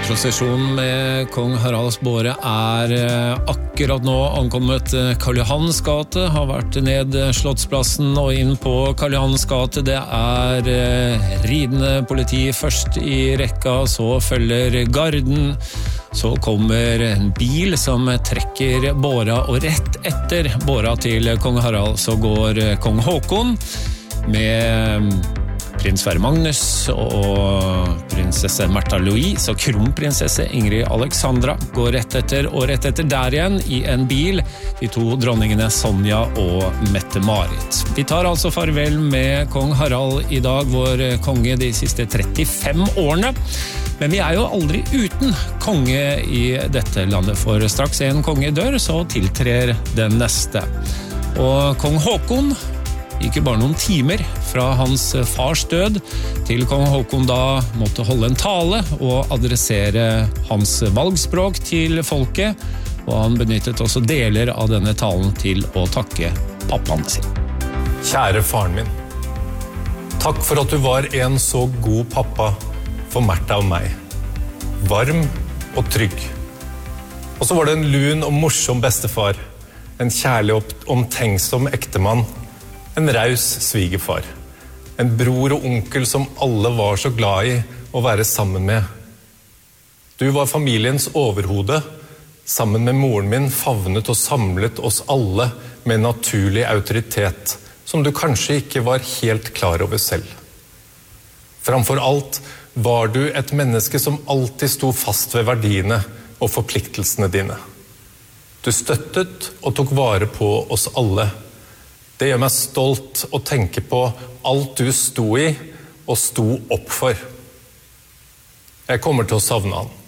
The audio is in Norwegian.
Prosesjonen med kong Haralds båre akkurat nå ankommet Karl Johans gate, har vært ned Slottsplassen og inn på Karl Johans gate. Det ridende politi først i rekka, så følger garden, så kommer en bil som trekker båra, og rett etter båra til kong Harald så går kong Håkon med prins Sverre Magnus og prinsesse Märtha Louise og kronprinsesse Ingrid Alexandra går rett etter, og rett etter der igjen i en bil de to dronningene Sonja og Mette-Marit. Vi tar altså farvel med kong Harald i dag, vår konge de siste 35 årene. Men vi jo aldri uten konge i dette landet, for straks en konge dør, så tiltrer den neste. Og kong Håkon ikke bare noen timer fra hans fars død til kong Håkon da måtte holde en tale og adressere hans valgspråk til folket, og han benyttet også deler av denne talen til å takke pappaen sin. Kjære faren min, takk for at du var en så god pappa for Märtha og meg. Varm og trygg. Og så var det en lun og morsom bestefar, en kjærlig og omtenksom ektemann, en raus svigerfar, en bror og onkel som alle var så glad i å være sammen med. Du var familiens overhode, sammen med moren min favnet og samlet oss alle med naturlig autoritet, som du kanskje ikke var helt klar over selv. Framfor alt var du et menneske som alltid sto fast ved verdiene og forpliktelsene dine. Du støttet og tok vare på oss alle. Det gjør meg stolt å tenke på alt du sto i og sto opp for. Jeg kommer til å savne han.